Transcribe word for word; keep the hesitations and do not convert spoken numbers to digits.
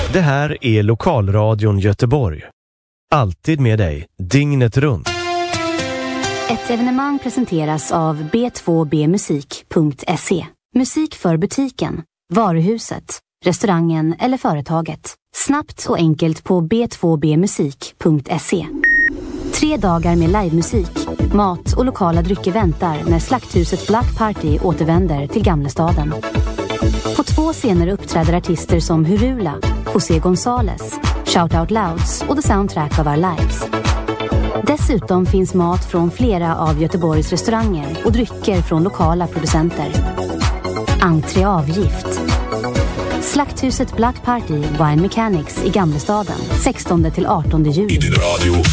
Det här är Lokalradion Göteborg. Alltid med dig, dygnet runt. Ett evenemang presenteras av b två b musik punkt se. Musik för butiken, varuhuset, restaurangen eller företaget. Snabbt och enkelt på b två b musik punkt se. Tre dagar med livemusik, mat och lokala drycker väntar när Slakthuset Black Party återvänder till Gamlestaden. På två scener uppträder artister som Hurula, José González, Shout Out Louds och The Soundtrack of Our Lives. Dessutom finns mat från flera av Göteborgs restauranger och drycker från lokala producenter. Entréavgift. Slakthuset Black Party Wine Mechanics i Gamlestaden sextonde till artonde juli.